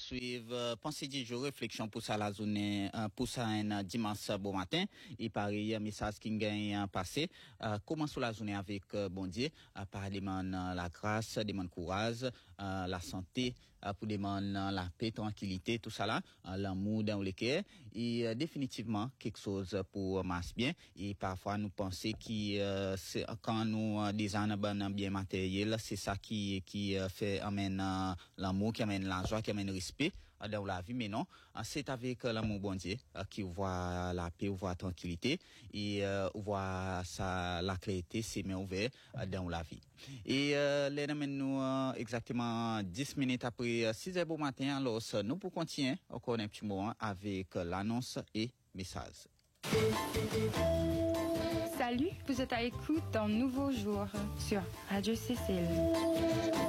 suivre pensée du jour, réflexion pour ça la journée, pour ça un dimanche bon matin. Et pareil, un message qui gagne passé. Commençons la journée avec bon Dieu, par demander la grâce, demander courage, la santé, pour demander la paix, tranquillité, tout ça là, l'amour dans le cœur. Et définitivement quelque chose pour masse bien. Et parfois nous pensons que quand nous désirons un bien matériel, c'est ça qui fait amène l'amour, qui amène la joie, qui amène le respect dans la vie, mais non, c'est avec l'amour bon Dieu qui voit la paix, voit la tranquillité et voit ça la clarté, c'est mains ouvertes dans la vie. Et les nous exactement 10 minutes après 6 heures du matin, alors nous pour continuer encore un petit moment avec l'annonce et message. Salut, vous êtes à l'écoute d'un nouveau jour sur Radio Cécile.